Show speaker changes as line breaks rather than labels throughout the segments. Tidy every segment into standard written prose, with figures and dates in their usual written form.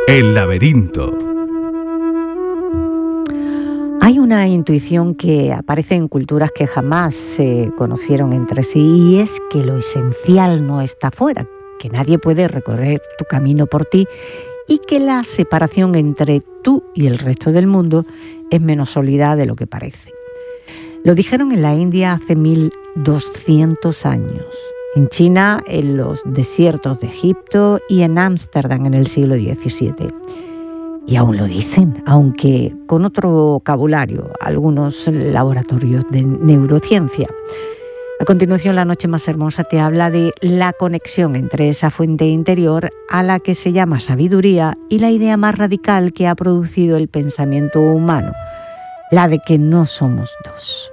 El laberinto.
Hay una intuición que aparece en culturas que jamás se conocieron entre sí, y es que lo esencial no está fuera, que nadie puede recorrer tu camino por ti y que la separación entre tú y el resto del mundo es menos sólida de lo que parece. Lo dijeron en la India hace 1200 años, en China, en los desiertos de Egipto y en Ámsterdam en el siglo XVII. Y aún lo dicen, aunque con otro vocabulario, algunos laboratorios de neurociencia. A continuación, La Noche Más Hermosa te habla de la conexión entre esa fuente interior a la que se llama sabiduría y la idea más radical que ha producido el pensamiento humano, la de que no somos dos.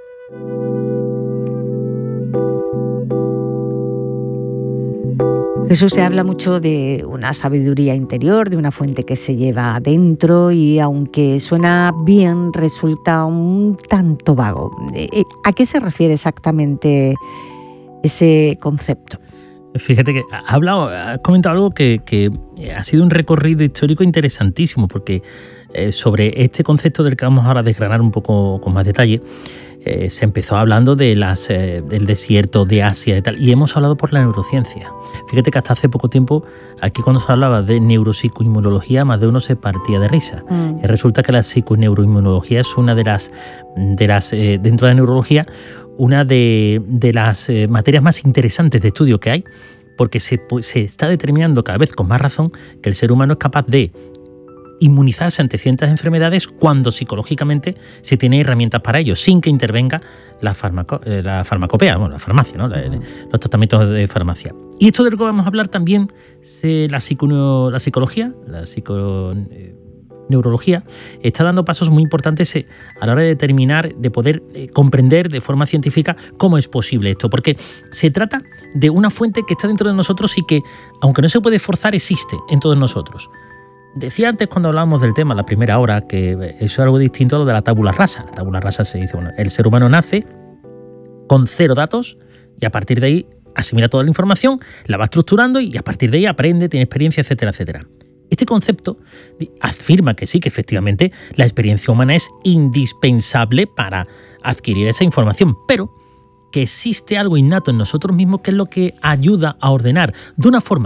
Jesús se habla mucho de una sabiduría interior, de una fuente que se lleva adentro, y aunque suena bien, resulta un tanto vago. ¿A qué se refiere exactamente ese concepto?
Fíjate que has comentado algo que ha sido un recorrido histórico interesantísimo, porque sobre este concepto del que vamos ahora a desgranar un poco con más detalle, se empezó hablando de del desierto de Asia y tal, y hemos hablado por la neurociencia. Fíjate que hasta hace poco tiempo, aquí cuando se hablaba de neuropsicoinmunología, más de uno se partía de risa. Y resulta que la psiconeuroinmunología es una de las dentro de la neurología, una de las materias más interesantes de estudio que hay, porque se está determinando cada vez con más razón que el ser humano es capaz de inmunizarse ante ciertas enfermedades cuando psicológicamente se tiene herramientas para ello, sin que intervenga la farmacopea, la farmacia, ¿no? Los tratamientos de farmacia. Y esto de lo que vamos a hablar también, la psicología, la psiconeurología, está dando pasos muy importantes a la hora de determinar, de poder comprender de forma científica cómo es posible esto, porque se trata de una fuente que está dentro de nosotros y que, aunque no se puede forzar, existe en todos nosotros. Decía antes, cuando hablábamos del tema, la primera hora, que eso es algo distinto a lo de la tabula rasa. La tabula rasa se dice, el ser humano nace con 0 datos y a partir de ahí asimila toda la información, la va estructurando y a partir de ahí aprende, tiene experiencia, etcétera, etcétera. Este concepto afirma que sí, que efectivamente la experiencia humana es indispensable para adquirir esa información, pero que existe algo innato en nosotros mismos que es lo que ayuda a ordenar de una forma